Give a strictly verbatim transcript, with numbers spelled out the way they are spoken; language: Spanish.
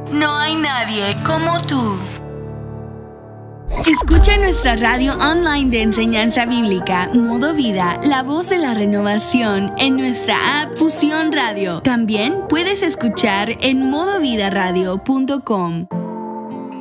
No hay nadie como tú. Escucha nuestra radio online de enseñanza bíblica, Modo Vida, la voz de la renovación, en nuestra app Fusión Radio. También puedes escuchar en modo vida radio punto com.